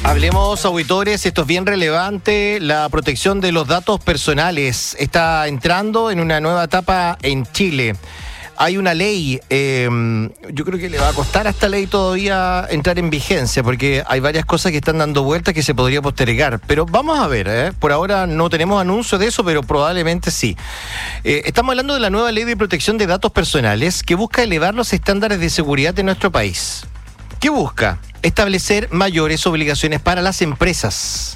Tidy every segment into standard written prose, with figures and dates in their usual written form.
Hablemos, auditores, esto es bien relevante, la protección de los datos personales está entrando en una nueva etapa en Chile. Hay una ley, yo creo que le va a costar a esta ley todavía entrar en vigencia, porque hay varias cosas que están dando vueltas que se podría postergar, pero vamos a ver, por ahora no tenemos anuncio de eso, pero probablemente sí. Estamos hablando de la nueva ley de protección de datos personales que busca elevar los estándares de seguridad de nuestro país. ¿Qué busca? Establecer mayores obligaciones para las empresas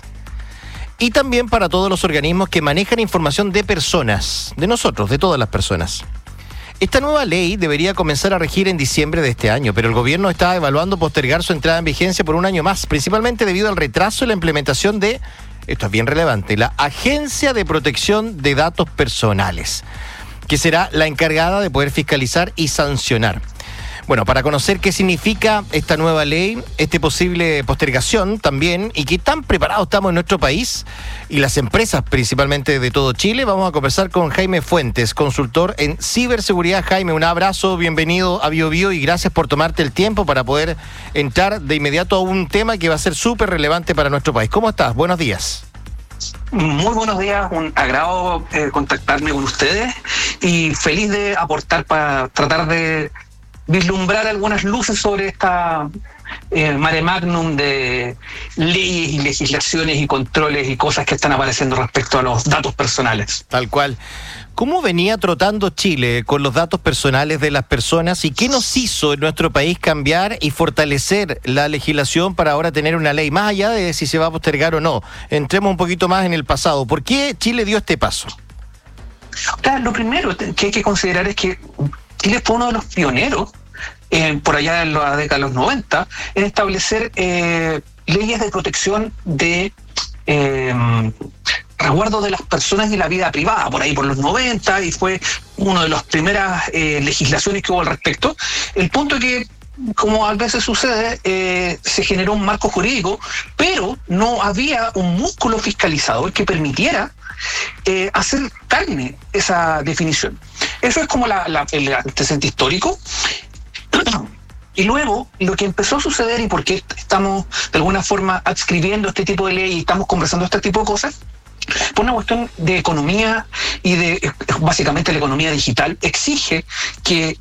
y también para todos los organismos que manejan información de personas, de nosotros, de todas las personas. Esta nueva ley debería comenzar a regir en diciembre de este año, pero el gobierno está evaluando postergar su entrada en vigencia por un año más, principalmente debido al retraso en la implementación de, esto es bien relevante, la Agencia de Protección de Datos Personales, que será la encargada de poder fiscalizar y sancionar. Bueno, para conocer qué significa esta nueva ley, posible postergación también, y qué tan preparados estamos en nuestro país y las empresas principalmente de todo Chile, vamos a conversar con Jaime Fuentes, consultor en ciberseguridad. Jaime, un abrazo, bienvenido a BioBio y gracias por tomarte el tiempo para poder entrar de inmediato a un tema que va a ser súper relevante para nuestro país. ¿Cómo estás? Buenos días. Muy buenos días, un agrado contactarme con ustedes y feliz de aportar para tratar de vislumbrar algunas luces sobre esta mare magnum de leyes y legislaciones y controles y cosas que están apareciendo respecto a los datos personales. Tal cual. ¿Cómo venía trotando Chile con los datos personales de las personas y qué nos hizo en nuestro país cambiar y fortalecer la legislación para ahora tener una ley, más allá de si se va a postergar o no? Entremos un poquito más en el pasado. ¿Por qué Chile dio este paso? Claro, lo primero que hay que considerar es que Chile fue uno de los pioneros, por allá en la década de los 90, en establecer leyes de protección de resguardo de las personas y la vida privada, por ahí por los 90, y fue una de las primeras legislaciones que hubo al respecto. El punto es que, como a veces sucede, se generó un marco jurídico, pero no había un músculo fiscalizador que permitiera hacer carne esa definición. Eso es como el antecedente histórico. Y luego, lo que empezó a suceder, y por qué estamos de alguna forma adscribiendo este tipo de ley y estamos conversando este tipo de cosas, por una cuestión de economía y de, básicamente, la economía digital exige que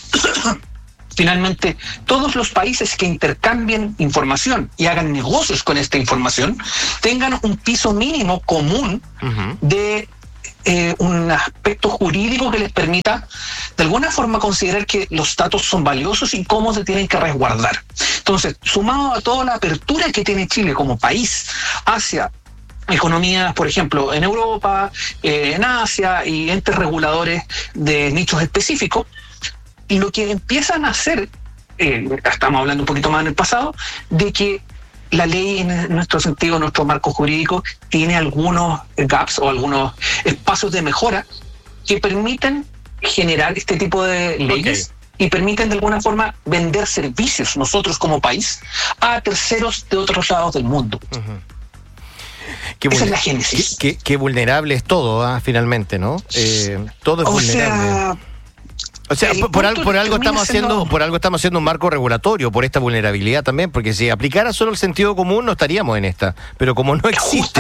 finalmente todos los países que intercambien información y hagan negocios con esta información tengan un piso mínimo común de un aspecto jurídico que les permita de alguna forma considerar que los datos son valiosos y cómo se tienen que resguardar. Entonces, sumado a toda la apertura que tiene Chile como país hacia economías, por ejemplo, en Europa, en Asia y entes reguladores de nichos específicos, lo que empiezan a hacer, estamos hablando un poquito más en el pasado, de que la ley, en nuestro sentido, nuestro marco jurídico, tiene algunos gaps o algunos espacios de mejora que permiten generar este tipo de leyes y permiten de alguna forma vender servicios nosotros como país a terceros de otros lados del mundo. Esa es la génesis. Qué vulnerable es todo, finalmente, ¿no? Todo es vulnerable. O sea, por algo estamos haciendo un marco regulatorio por esta vulnerabilidad también, porque si aplicara solo el sentido común no estaríamos en esta, pero como no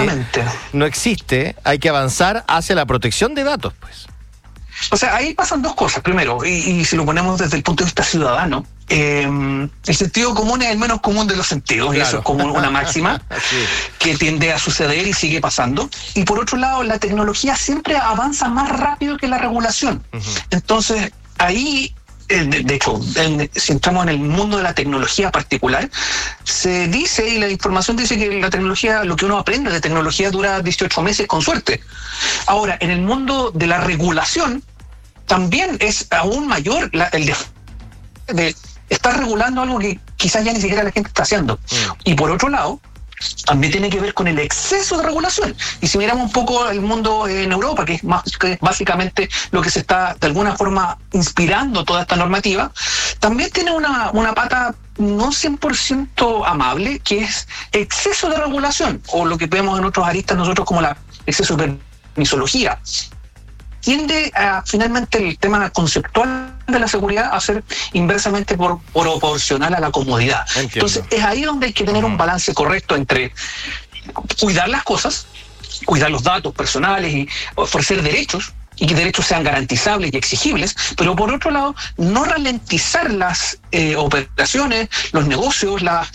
existe, hay que avanzar hacia la protección de datos, pues. O sea, ahí pasan dos cosas. Primero, y si lo ponemos desde el punto de vista ciudadano, el sentido común es el menos común de los sentidos, claro. Y eso es como una máxima que tiende a suceder y sigue pasando. Y por otro lado, la tecnología siempre avanza más rápido que la regulación. Entonces, ahí, de hecho, si entramos en el mundo de la tecnología particular, se dice, y la información dice que la tecnología, lo que uno aprende de tecnología dura 18 meses con suerte. Ahora, en el mundo de la regulación, también es aún mayor el de estar regulando algo que quizás ya ni siquiera la gente está haciendo. Y por otro lado, también tiene que ver con el exceso de regulación. Y si miramos un poco el mundo en Europa, que es básicamente lo que se está de alguna forma inspirando toda esta normativa, también tiene una pata no 100% amable, que es exceso de regulación, o lo que vemos en otros aristas nosotros como la exceso de permisología. Tiende a, finalmente, el tema conceptual de la seguridad a ser inversamente proporcional a la comodidad. Entiendo. Entonces, es ahí donde hay que tener un balance correcto entre cuidar las cosas, cuidar los datos personales y ofrecer derechos, y que derechos sean garantizables y exigibles, pero por otro lado, no ralentizar las operaciones, los negocios, la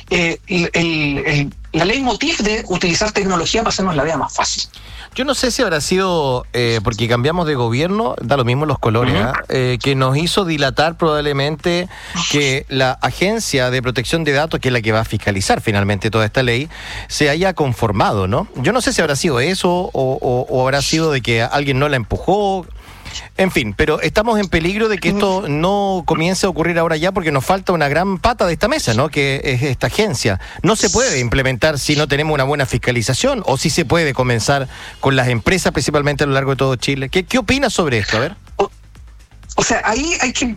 leitmotiv de utilizar tecnología para hacernos la vida más fácil. Yo no sé si habrá sido porque cambiamos de gobierno, da lo mismo los colores, que nos hizo dilatar probablemente que la Agencia de Protección de Datos, que es la que va a fiscalizar finalmente toda esta ley, se haya conformado, ¿no? Yo no sé si habrá sido eso o habrá sido de que alguien no la empujó. En fin, pero estamos en peligro de que esto no comience a ocurrir ahora ya, porque nos falta una gran pata de esta mesa, ¿no? Que es esta agencia. No se puede implementar si no tenemos una buena fiscalización, o si se puede comenzar con las empresas, principalmente a lo largo de todo Chile. ¿Qué opinas sobre esto? A ver. O sea, ahí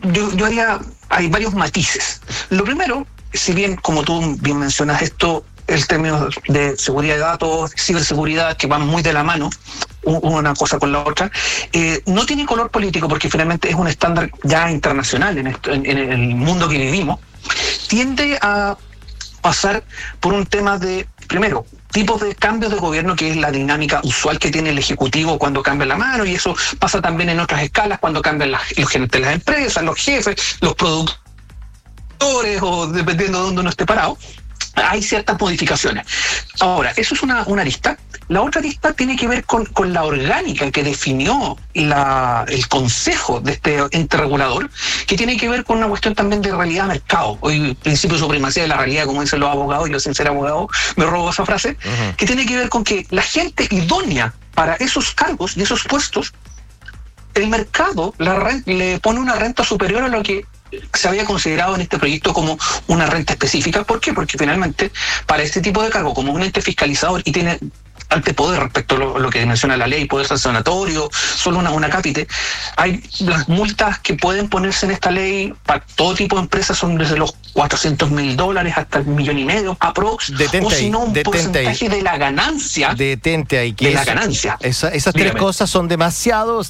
hay varios matices. Lo primero, si bien, como tú bien mencionas, el término de seguridad de datos, ciberseguridad, que van muy de la mano, una cosa con la otra, no tiene color político, porque finalmente es un estándar ya internacional en el mundo que vivimos. Tiende a pasar por un tema de, primero, tipos de cambios de gobierno, que es la dinámica usual que tiene el Ejecutivo cuando cambia la mano, y eso pasa también en otras escalas cuando cambian los gerentes de las empresas, los jefes, los productores, o dependiendo de dónde uno esté parado. Hay ciertas modificaciones. Ahora, eso es una arista. La otra arista tiene que ver con la orgánica que definió el consejo de este ente regulador, que tiene que ver con una cuestión también de realidad de mercado. Hoy, principio de supremacía de la realidad, como dicen los abogados, yo sin ser abogado me robo esa frase, que tiene que ver con que la gente idónea para esos cargos y esos puestos, el mercado le pone una renta superior a lo que se había considerado en este proyecto como una renta específica. ¿Por qué? Porque finalmente para este tipo de cargo, como un ente fiscalizador y tiene ante poder respecto a lo que menciona la ley, poder sancionatorio, solo una cápite, hay las multas que pueden ponerse en esta ley para todo tipo de empresas son desde los $400,000 hasta el $1,500,000 aprox, detente o si no un porcentaje ahí de la ganancia. Detente ahí, que de la ganancia. Esas tres cosas son demasiado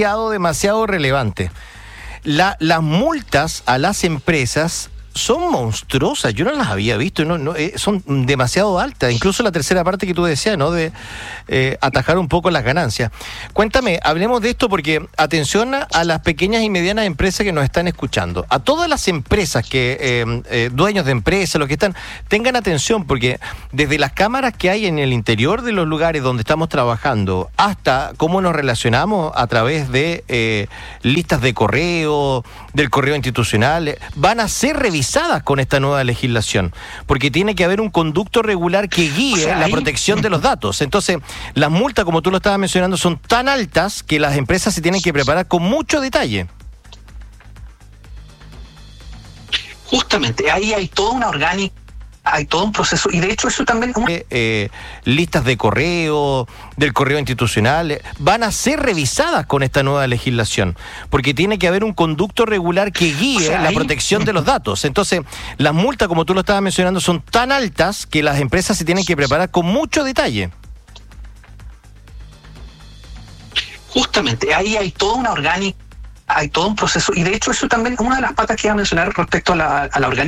relevantes. Las multas a las empresas son monstruosas, yo no las había visto, son demasiado altas, incluso la tercera parte que tú decías, ¿no? De atajar un poco las ganancias. Cuéntame, hablemos de esto, porque atención a las pequeñas y medianas empresas que nos están escuchando, a todas las empresas que dueños de empresas, los que están, tengan atención, porque desde las cámaras que hay en el interior de los lugares donde estamos trabajando, hasta cómo nos relacionamos a través de listas de correo, del correo institucional, van a ser revisadas con esta nueva legislación, porque tiene que haber un conducto regular que guíe la protección de los datos. Entonces, las multas, como tú lo estabas mencionando, son tan altas que las empresas se tienen que preparar con mucho detalle. Justamente, ahí hay toda una orgánica, hay todo un proceso, y de hecho eso también... listas de correo, del correo institucional, van a ser revisadas con esta nueva legislación, porque tiene que haber un conducto regular que guíe la protección de los datos. Entonces, las multas, como tú lo estabas mencionando, son tan altas que las empresas se tienen que preparar con mucho detalle. Justamente, ahí hay toda una orgánica, hay todo un proceso, y de hecho eso también es una de las patas que iba a mencionar respecto a la orgánica